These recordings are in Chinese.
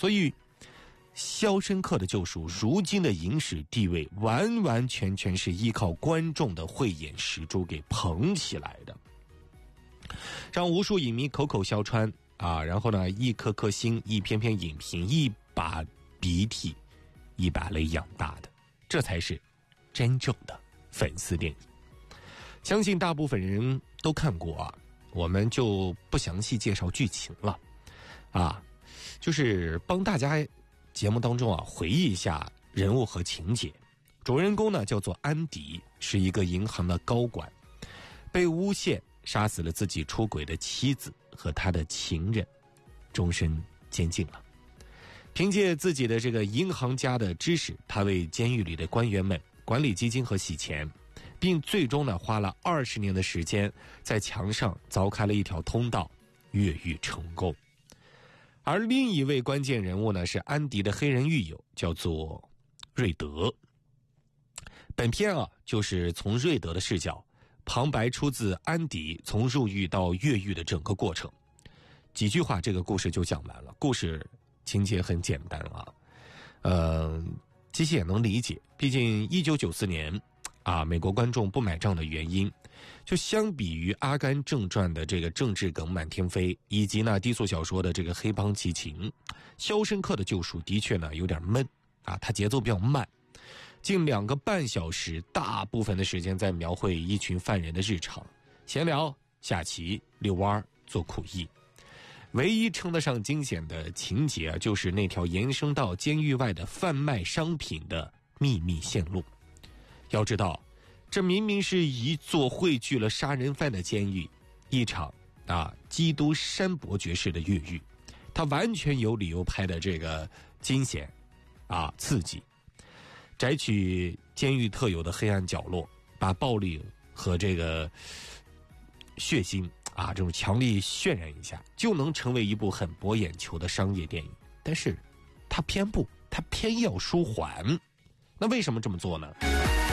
所以《肖申克的救赎》如今的影史地位完完全全是依靠观众的慧眼识珠给捧起来的，让无数影迷口口相传啊，然后呢，一颗颗心，一篇篇影评，一把鼻涕一把泪养大的，这才是真正的粉丝电影。相信大部分人都看过啊，我们就不详细介绍剧情了啊，就是帮大家节目当中啊回忆一下人物和情节。主人公呢叫做安迪，是一个银行的高管，被诬陷杀死了自己出轨的妻子和他的情人，终身监禁了。凭借自己的这个银行家的知识，他为监狱里的官员们管理基金和洗钱，并最终呢花了20年的时间在墙上凿开了一条通道，越狱成功。而另一位关键人物呢是安迪的黑人狱友，叫做瑞德。本片啊就是从瑞德的视角旁白出自安迪从入狱到越狱的整个过程，几句话这个故事就讲完了。故事情节很简单啊，其实也能理解，毕竟1994年啊，美国观众不买账的原因，就相比于《阿甘正传》的这个政治梗满天飞，以及呢低俗小说的这个黑帮激情，《肖申克的救赎》的确呢有点闷啊，它节奏比较慢，近2个半小时，大部分的时间在描绘一群犯人的日常，闲聊、下棋、遛弯、做苦役。唯一称得上惊险的情节啊，就是那条延伸到监狱外的贩卖商品的秘密线路。要知道，这明明是一座汇聚了杀人犯的监狱，一场基督山伯爵式的越狱，他完全有理由拍的这个惊险刺激，摘取监狱特有的黑暗角落，把暴力和这个血腥这种强力渲染一下，就能成为一部很博眼球的商业电影。但是他偏要舒缓，那为什么这么做呢？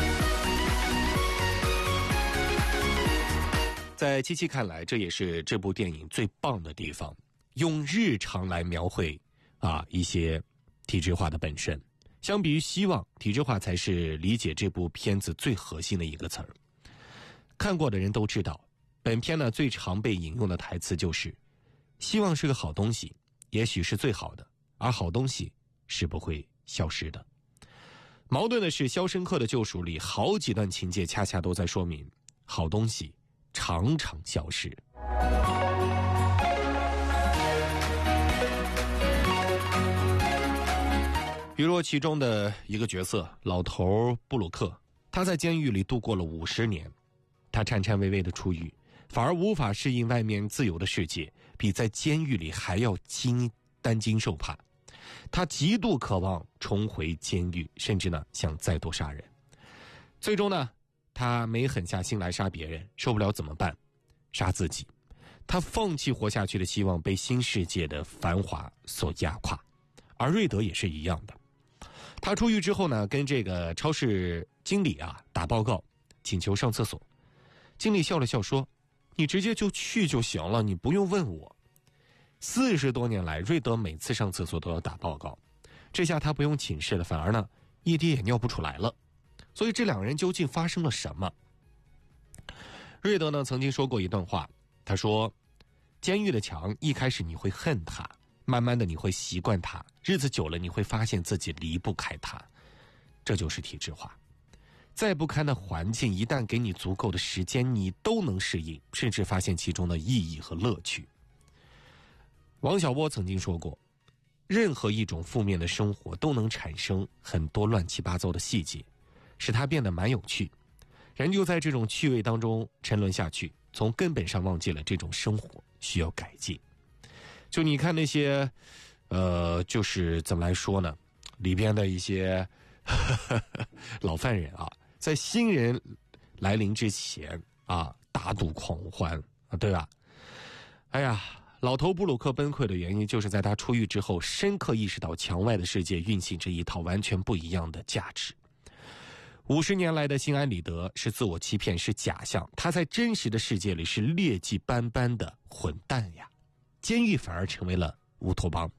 在七七看来，这也是这部电影最棒的地方，用日常来描绘一些体制化的本身。相比于希望，体制化才是理解这部片子最核心的一个词儿。看过的人都知道，本片呢最常被引用的台词就是希望是个好东西，也许是最好的，而好东西是不会消失的。矛盾的是，《肖申克的救赎》里好几段情节恰恰都在说明好东西常常消失。比如其中的一个角色老头布鲁克，他在监狱里度过了50年，他颤颤巍巍的出狱，反而无法适应外面自由的世界，比在监狱里还要担惊受怕。他极度渴望重回监狱，甚至呢想再度杀人。最终呢，他没狠下心来杀别人，受不了怎么办？杀自己。他放弃活下去的希望，被新世界的繁华所压垮。而瑞德也是一样的，他出狱之后呢，跟这个超市经理打报告，请求上厕所。经理笑了笑说，你直接就去就行了，你不用问我。40多年来，瑞德每次上厕所都要打报告，这下他不用请示了，反而呢一滴也尿不出来了。所以这两个人究竟发生了什么？瑞德呢曾经说过一段话，他说，监狱的墙一开始你会恨它，慢慢的你会习惯它，日子久了你会发现自己离不开它。这就是体制化。再不堪的环境，一旦给你足够的时间，你都能适应，甚至发现其中的意义和乐趣。王小波曾经说过，任何一种负面的生活都能产生很多乱七八糟的细节，使它变得蛮有趣。人就在这种趣味当中沉沦下去，从根本上忘记了这种生活需要改进。就你看那些就是怎么来说呢，里边的一些老犯人在新人来临之前大度狂欢对吧？哎呀，老头布鲁克崩溃的原因，就是在他出狱之后，深刻意识到墙外的世界运行着一套完全不一样的价值。50年来的心安理得是自我欺骗，是假象，他在真实的世界里是劣迹斑斑的混蛋呀。监狱反而成为了乌托邦。